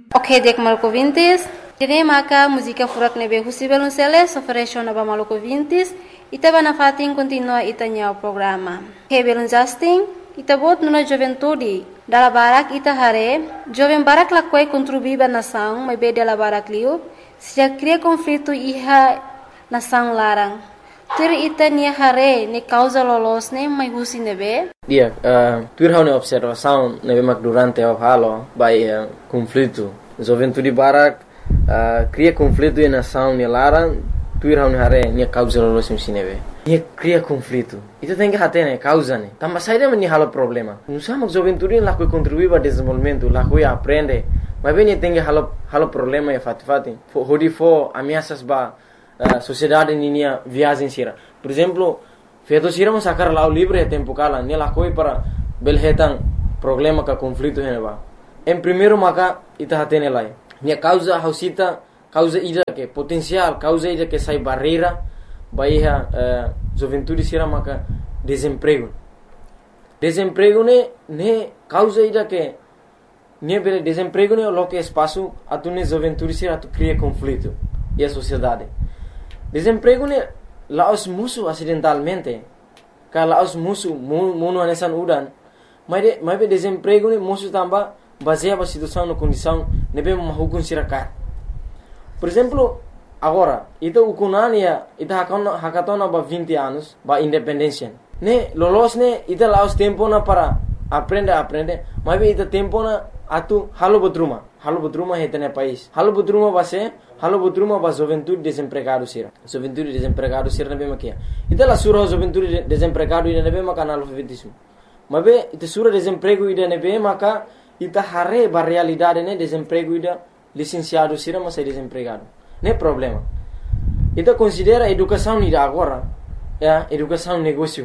Ok, dek maluco vintis. Tine maka música furak nebe husi belunceles ofereció naba maluco vintis. Ita bana fatin continua itanya o programa. He belun Justin. Ita bot nuna juventude. Dala barak ita hare. Joven barak lakwai contribuiba nação, mas be dala barak liu. Se já cria conflito iha nação larang. Tur ita nia hare ne causa lolos ne mai husi nebe. Dia, tur hau ne observação nebe mak durante o halo by conflito. Juventude barak cria conflito e nação ne larang. Tur hau ne hare nia causa lolos msi nebe. Nia cria conflito. Ita tem que hate ne causa ne. Tamba saída me halo problema. Nusa mak juventude la ko contribuir para desenvolvimento, la ko aprende. Mas bem tem que halo problema e fati. Hodi fo ameaças ba sociedade ninia viagem sira. Por exemplo, feito sira mas sacar lá o livre tempo cala, ne la coi para belhetan problema ka conflito heneba. Em primeiro maka ita hatene lai. Nia causa hausita, causa ida que potencial, causa ida que sai barreira, baiha juventude sira maka desemprego. Desemprego ne causa ida que ne bele desemprego ne lo que espaço atune juventude sira tu cria conflito e a sociedade. Desemprego ne laos musuh acidentalmente. Ka laos musuh munu anesan udan. Mas be desemprego ne musuh tamba baseia a situação na condição nebe mahukun sirakat. Por exemplo, agora, ita ukunania ita hakatona ba 20 anos ba independência. Ne lolos ne ita laos tempo na para aprende, mas be ita tempo na atu halo bodruma hetene país. Halo bodruma ba juventude desempregado sira. Juventude desempregado sira nebe makia. Ita la sura juventude desempregado ida nebe maka analfabetismo. Mas be ita sura desemprego ida nebe maka ita hare ba realidade ne desemprego ida licenciado sira mas é desempregado. Ne problema. Ita considera educação ida agora, educação negócio.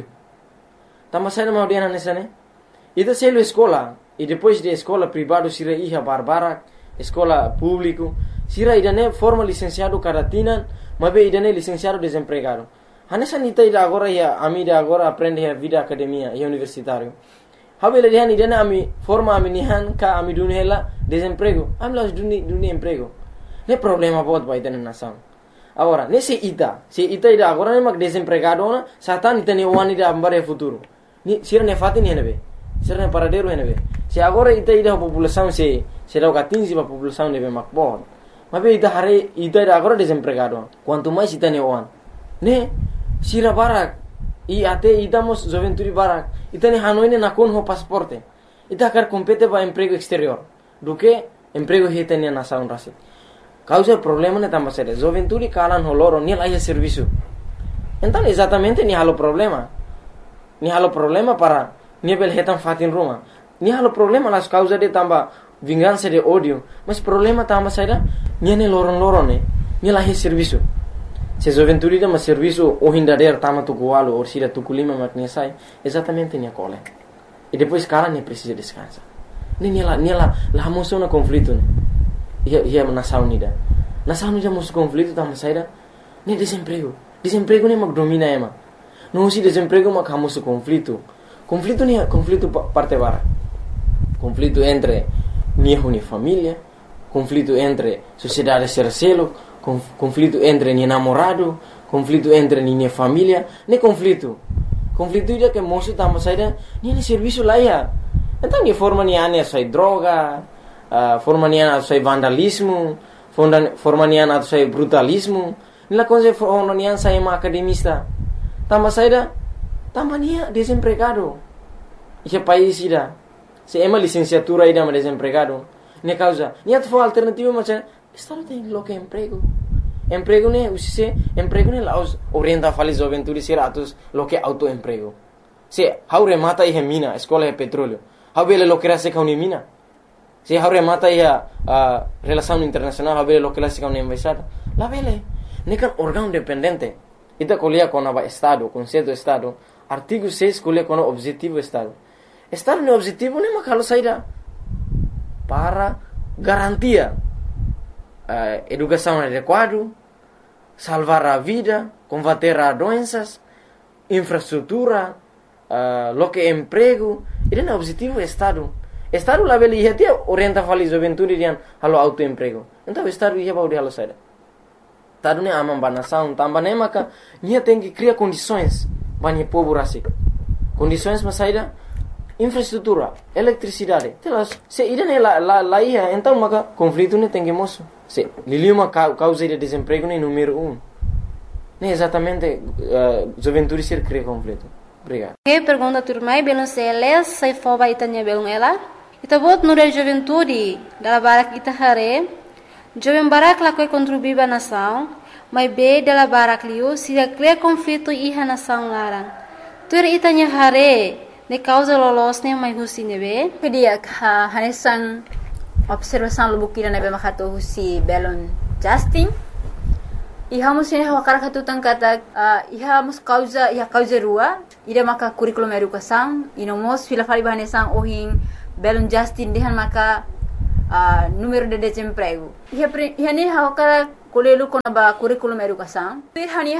Tama sai na audiana nessa ne. Ita selo escola e depois de escola privado sira iha barbara, escola público, sira ida ne forma licenciado karatina, mas be ida ne licenciado desempregado. Hanessa nita ida agora ia amida agora aprende a vida academia e universitário. Habele dihan ida ne ami forma ami nihan ka ami dunela desemprego. Amlas duni emprego. Ne problema bot ba ida ne nação. Agora, se ita ida agora ne mak desempregado na satan ita ne wani da ambare futuro. Ni sira ne fatin henebe. Sira ne paradero henebe. Se agora ita ida população se dá o 15 para população nebe mak bot. Mas be ita hare ita ida agora desempregado. Quanto mais ita ne wan. Ne sira barak e até idamos juventude barak. Ita ne hanoi ne nakon ho pasaporte. Ita quer compete para emprego exterior. Do que emprego hita ne nação rasi. Causa problema ne tamba sere. Juventude kalan ho loro ni laia serviço. Então exatamente ni halo problema. Ni halo problema para ni bel hetan fatin Roma. Ni halo problema las causa de tamba vingança de ódio. Mas problema tamba sere ni ne loron ne. Ni laia serviço. Se juventude dá serviço o hindader tama tukualo ou sira tukulima maknia sai, exatamente ni cole. E depois cara ne precisa descansar. Ni la moção na conflito ne. Ia nação unida. Nação unida moço conflito tama saída ne desemprego. Desemprego ne mak domina ema. Não se desemprego mak hamoso conflito. Conflito parte bara. Conflito entre ni família, conflito entre sociedade sercelo, conflito entre ni namorado, conflito entre ni família, ne conflito. Conflito ida que moço tama saída ni serviço lá ia. Então ni forma ni ane sai droga, forma ni ane sai vandalismo, forma ni ane sai brutalismo. Nila coisa forma ni ane sai academista. Tama saída, tama ni desempregado. Esse país ida, se ema licenciatura ida mas desempregado. Ne causa, ni atfo alternativa mas estado tem lo que emprego. Emprego ne usise, emprego ne laos orienta fali juventude siratus lo que autoemprego. Se haure mata e mina, escola e petróleo. Habele lo que era se mina. Se haure mata e relação internacional, habele lo que era se embaixada. La vele, ne kan órgão dependente. Ita colia com o estado, conceito estado. Artigo 6 colia com o objetivo estado. Estado ne objetivo ne makalo saída para garantia educação adequada, salvar a vida, combater as doenças, infraestrutura, lo que emprego. Ele é o objetivo do Estado. Estado lá beli ia tia orienta fali juventude dian halo autoemprego. Então Estado ia baudi halo saída. Estado ne amam banação, tambah ne maka nia tem que criar condições bani povo rasik. Condições mas saída infraestrutura, eletricidade. Telas, se irene lá ia, então maka conflito ne tem que moço. Se lili uma causa de desemprego ne número 1. Ne exatamente juventude ser cria conflito. Obrigado. Que pergunta turmai belum seles sai foba itanya belum ela. Ita bot nure juventude dalla barak ita hare. Jovem barak la koi contribuiba nação, mas be dalla barak liu se cria conflito iha nação larang. Tur itanya hare ne causa lolos ne mai husi nebe. Kedia hanesan observação lubukira nebe makato husi belon Justin. Iha musin hawakara katutang kata iha mus causa rua ida maka curriculum educação inomos fila fali bahanesan ohin belon Justin dehan maka número de desemprego. Iha ne hawakara kolelu kona ba curriculum educação. Iha ni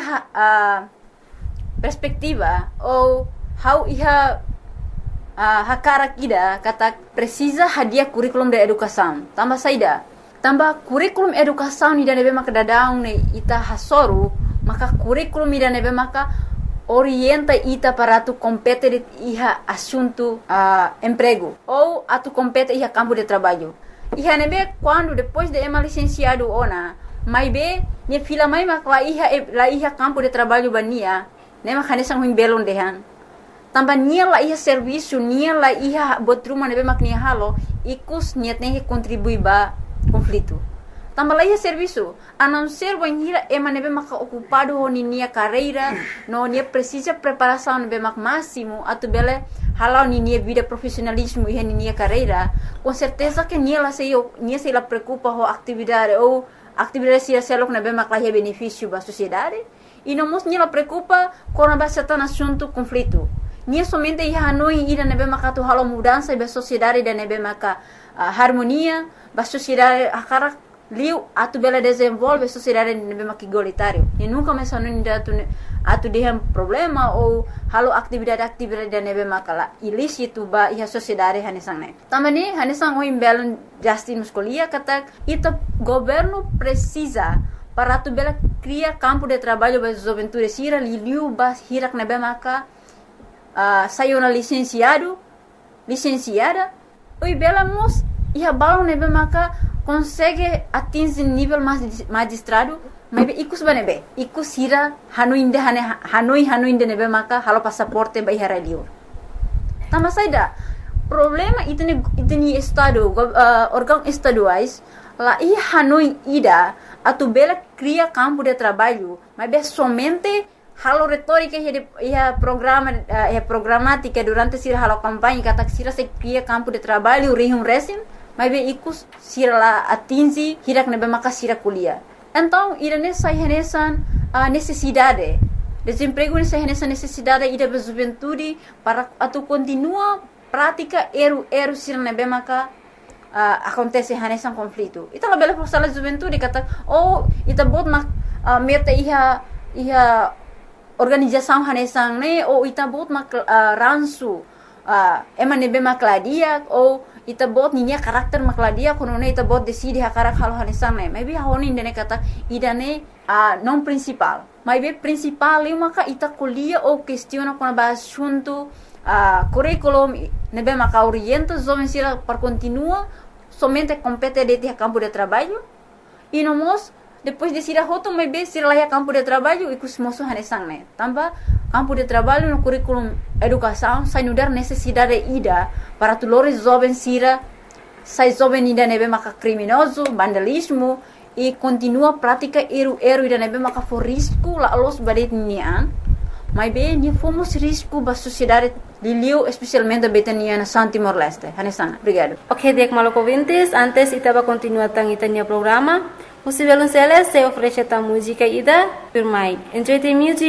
perspectiva ou how iha hakara kida kata precisa hadia curriculum de educação. Tambah saida. Tambah kurikulum educação ida nebe maka dadaung ne ita hasoru maka kurikulum ida nebe maka orienta ita para tu compete de iha assunto emprego ou atu compete iha campo de trabalho. Iha nebe quando depois de ema licenciado ona mai be ne fila mai maka la iha campo de trabalho bania ne maka nesang huim belon dehan. Tambah nia la iha serviço nia la iha botruma nebe mak nia halo ikus nia tem que contribuir ba conflito. Tambah lagi serviço, a não ser banhira ema nebe maka ocupado ho nia carreira, no nia precisa preparação nebe mak máximo, atu bele halau nia vida profissionalismo e nia carreira, com certeza que nia se la preocupa ho atividade ou atividade se selok nebe mak la benefício ba sociedade, e não mos nia la preocupa com a base tan assunto conflito. Nia somente ia hanoi ida nebe maka tu halau mudança ba sociedade da nebe maka harmonia ba sociedade akara liu atu bela desenvolve a sociedade nebe mak igualitário e nunca mais hanoi atu dehem problema ou halo atividade da nebe makala ilícito ba iha sociedade hanesang ne tamani hanesang o imbelon Justin muscolia kata ita governo precisa para atu bela cria campo de trabalho ba juventude sira liu ba hirak nebe maka sayona licenciada oi bela mos iha balon nebe maka consegue atingir nível magistrado mas ikus banebe ikus hira hanoi inde nebe maka halo passaporte ba iha radio tama saida problema itni estado órgão estaduais la iha hanoi ida atu bela cria campo de trabalho mas be somente halo retórica ia programa programática durante sira halo campanha kata sira se cria campo de trabalho rihum resim mas be ikus sira la atingi hirak nebe maka sira kuliah. Então irane sai hanesan necessidade desemprego nessa necessidade ida be juventude para atu continua prática eru sira nebe maka acontece hanesan conflito. Ita la bela forsala juventude kata ita bot mak meta iha organização hanesang ne ou ita bot mak ransu ema nebe makladia ou ita bot ninya karakter makladia kono ne ita bot decide hakarak halo hanesang ne maybe honi ndene kata idane non principal maybe principal maka ita kuliah ou questiona kono ba assunto curriculum nebe maka orienta jovem sira para continua somente compete de campo de trabalho e nomos depois de sira hoto maybe sira lá campo de trabalho e kusmoso hanesang ne tambah campo de trabalho no curriculum educação sai nudar necessidade ida para tulores jovem sira sai jovem ida nebe maka criminoso vandalismo e continua prática eru ida nebe maka for risco la los badet nian mas bem ni fomos risco ba sociedade liliu especialmente betania na Timor Leste hanesang obrigado. Ok, dek maloko vintes antes itaba continua tang itania programa. Musivelun Celes se oferece ta música ida firmai. Enjoy the music.